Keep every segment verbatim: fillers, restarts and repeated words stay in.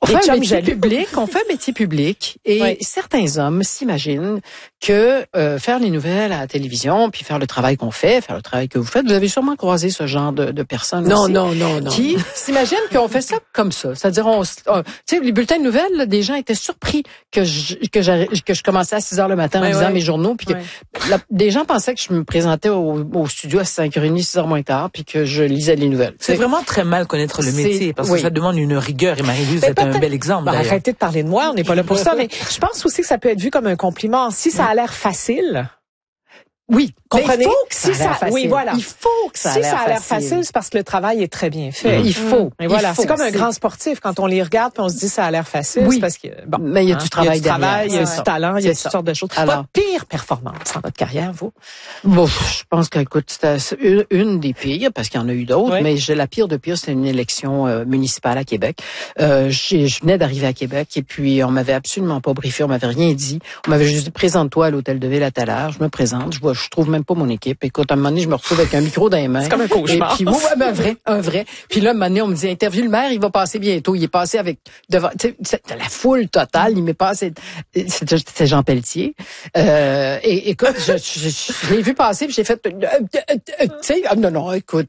On fait un métier public, on fait un métier public, et oui. certains hommes s'imaginent que euh, faire les nouvelles à la télévision, puis faire le travail qu'on fait, faire le travail que vous faites, vous avez sûrement croisé ce genre de, de personnes non, aussi. Non, non, non, qui s'imaginent qu'on fait ça comme ça. C'est-à-dire, on, on tu sais, les bulletins de nouvelles, là, des gens étaient surpris que je, que je, que je commençais à six heures le matin oui, en lisant oui. mes journaux, puis que oui. la, des gens pensaient que je me présentais au, au studio à cinq heures trente, six heures moins quart, puis que je lisais les nouvelles. C'est t'sais. Vraiment très mal connaître le métier, parce oui. que ça demande une rigueur, et Marie-Lise est un bel exemple. Bah, arrêtez de parler de moi, on n'est pas là pour ça, mais je pense aussi que ça peut être vu comme un compliment. Si ça a l'air facile... Oui, comprenez? Il faut que si ça, ça oui, voilà. Il faut que ça si a l'air ça a l'air facile, facile, c'est parce que le travail est très bien fait. Mmh. Il faut. Et voilà, faut, c'est comme un grand sportif quand on les regarde puis on se dit ça a l'air facile, oui. c'est parce que bon, mais il y a du travail, il y a du travail, il y a ouais. du talent, il y a toutes ça. sortes de choses. Alors, votre pire performance dans votre carrière, vous? Bon, je pense que écoute, c'était une, une des pires parce qu'il y en a eu d'autres, oui. mais j'ai la pire de pire, c'est une élection euh, municipale à Québec. Euh, je venais d'arriver à Québec et puis on m'avait absolument pas briefé, on m'avait rien dit. On m'avait juste dit présente-toi à l'hôtel de ville à telle heure. Je me présente, je vois, je trouve même pas mon équipe. Écoute, à un moment donné, je me retrouve avec un micro dans les mains. C'est comme un cauchemar. Et puis, ouais, ben, un vrai, un vrai. Puis là, à un moment donné, on me dit, interview le maire, il va passer bientôt. Il est passé avec, devant, tu sais, la foule totale. Il m'est passé, c'était Jean Pelletier. Euh, et écoute, je, je, je, je l'ai vu passer, puis j'ai fait, tu sais, non, non, écoute,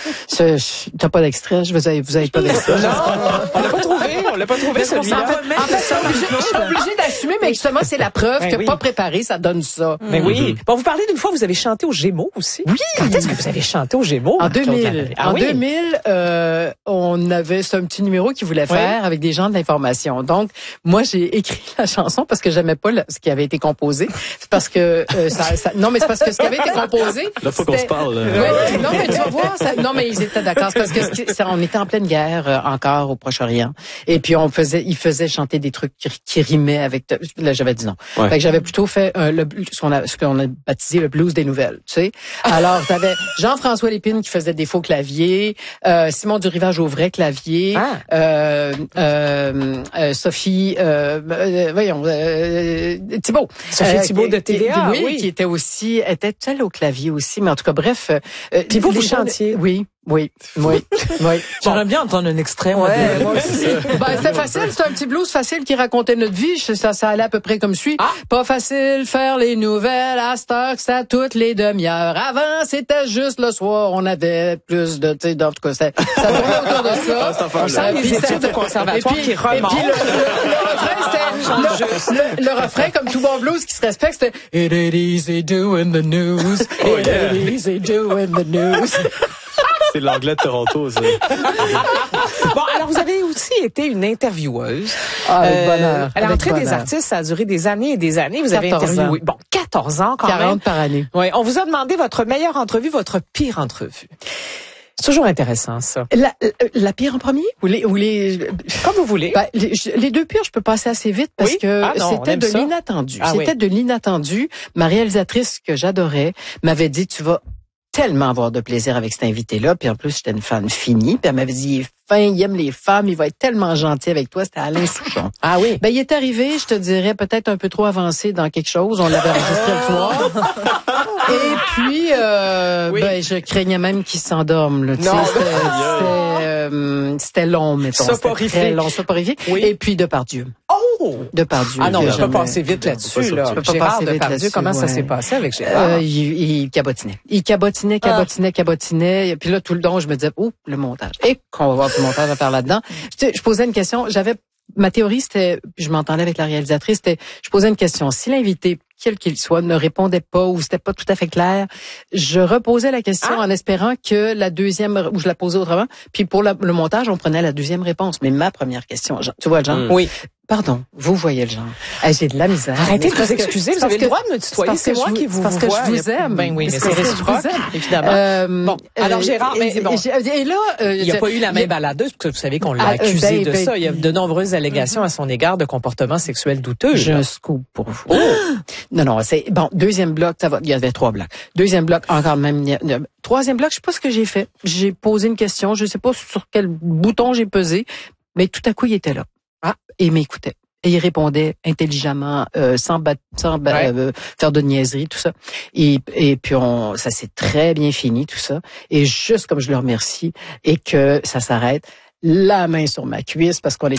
t'as pas d'extrait, vous avez, vous avez pas d'extrait. Non, on l'a pas trouvé, on l'a pas trouvé, celui-là. En fait, je suis obligée d'assumer, mais justement, c'est la preuve ben que oui. pas préparé, ça donne ça. Mais oui. Bon, vous parlez d'une fois, vous avez chanté au Gémeaux aussi. Oui. Quand est-ce que vous avez chanté au Gémeaux? En deux mille. Ah, en oui. deux mille, euh, on avait, c'est un petit numéro qu'il voulait faire oui. avec des gens de l'information. Donc, moi, j'ai écrit la chanson parce que j'aimais pas le, ce qui avait été composé. C'est parce que, euh, ça, ça, non, mais c'est parce que ce qui avait été composé. Là, faut qu'on se parle. Ouais, ouais, non, mais tu vas voir, ça, non, mais ils étaient d'accord. C'est parce que c'est, on était en pleine guerre, euh, encore au Proche-Orient. Et puis, on faisait, ils faisaient chanter des trucs qui, qui rimaient avec, là, j'avais dit non. Ouais. Fait que j'avais plutôt fait, euh, le, ce qu'on a, ce qu'on a baptisé le blues des nouvelles, tu sais. Alors, t'avais Jean-François Lépine qui faisait des faux claviers, euh, Simon Durivage au vrai clavier, ah. euh, euh, euh, Sophie, euh, euh, voyons, euh, Thibault. Sophie euh, Thibault de T V A, oui, oui. qui était aussi, était elle au clavier aussi, mais en tout cas, bref. Euh, Puis vous, vous chantiez. Oui. Oui, oui, oui. J'aimerais bien entendre un extrait. Ouais, de... moi aussi. Ben, c'était facile, c'était un petit blues facile qui racontait notre vie. Ça, ça allait à peu près comme suit. Ah. Pas facile faire les nouvelles à cette heure que ça toutes les demi-heures. Avant, c'était juste le soir, on avait plus de, tu sais, en tout cas, ça, ça tournait autour de ça. Ah, on sent les études de conservatoire qui remontent. Et puis, le, le, le refrain, c'était, le, le, le refrain, comme tout bon blues qui se respecte, c'était It ain't easy doing the news. Oh, It yeah. ain't easy doing the news. C'est l'anglais de Toronto, ça. Bon, alors vous avez aussi été une intervieweuse. Ah, avec euh, bonheur. À l'entrée des artistes, ça a duré des années et des années. Vous avez interviewé. Bon, quatorze ans quand même. quarante par année. Oui, on vous a demandé votre meilleure entrevue, votre pire entrevue. C'est toujours intéressant, ça. La, la, la pire en premier? Ou les, ou les, comme vous voulez. Ben, les, les deux pires, je peux passer assez vite parce oui? que ah non, c'était de ça. l'inattendu. Ah c'était oui. de l'inattendu. Ma réalisatrice que j'adorais m'avait dit, tu vas tellement avoir de plaisir avec cet invité-là. Puis en plus, j'étais une fan finie. Puis elle m'avait dit, il est fin, il aime les femmes, il va être tellement gentil avec toi. C'était Alain Souchon. Ah oui? Ben, il est arrivé, je te dirais, peut-être un peu trop avancé dans quelque chose. On l'avait enregistré le soir. Et puis, euh, oui. ben, je craignais même qu'il s'endorme. Là, non, c'était, c'était, euh, c'était long, mettons. Soporifique. C'était très long, soporifique. Oui. Et puis, Depardieu. Oh! Depardieu. Ah non, je peux passer vite là-dessus, là. Je peux pas Gérard passer vite Depardieu, là-dessus. comment ouais. ça s'est passé avec Gérard? Euh, il, il cabotinait. Il cabotinait, cabotinait, ah. cabotinait. Et puis là, tout le long, je me disais, oh, le montage. Et qu'on va voir tout le montage à faire là-dedans. Je, je posais une question. J'avais, ma théorie, c'était, puis je m'entendais avec la réalisatrice, c'était, je posais une question. Si l'invité, quel qu'il soit, ne répondait pas ou c'était pas tout à fait clair, je reposais la question ah. en espérant que la deuxième, ou je la posais autrement, puis pour la, le montage, on prenait la deuxième réponse. Mais ma première question, tu vois le genre? Oui. Pardon, vous voyez le genre. Hey, j'ai de la misère. Arrêtez de vous excuser, vous avez le droit de me tutoyer, c'est moi qui vous parce que je vous aime. Ben oui, mais c'est réciproque, évidemment. Euh, bon, alors Gérard, mais bon. Et là, euh, il n'y a pas eu la main baladeuse, parce que vous savez qu'on l'a accusé ben, de ben, ça. Il y a de nombreuses allégations à son égard de comportement sexuel douteux. J'ai un scoop pour vous. Oh. Non, non, c'est bon. Deuxième bloc, ça va. Il y avait trois blocs. Deuxième bloc, encore même. Troisième bloc, je sais pas ce que j'ai fait. J'ai posé une question, je sais pas sur quel bouton j'ai pesé, mais tout à coup, il était là. Ah, et il m'écoutait. Et il répondait intelligemment, euh, sans, bat, sans ouais. euh, faire de niaiserie, tout ça. Et, et puis on, ça s'est très bien fini, tout ça. Et juste comme je le remercie et que ça s'arrête, la main sur ma cuisse parce qu'on est